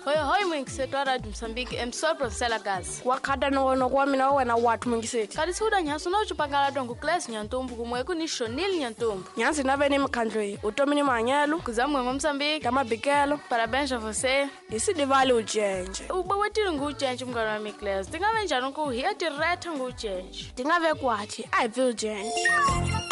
Hoi mwingisetu wa Radio Msambiki, emsol Professor Lagazi. Wakata no kwa mina wena watu mwingiseti. Kadisi huda nyansu na uchupangala dongu Class Nyantumbu kumweku ni Shonil Nyantumbu. Nyansi naveni mkandri, utomini manyelu, Kuzamwe Msambiki, kama bikelo, parabéns a você. Isi divali uchenje. Uba wetiri ngu uchenje mkana wa mi Class. Tingave njanu kuhia direta ngu uchenje. Tingave kwati, I feel change.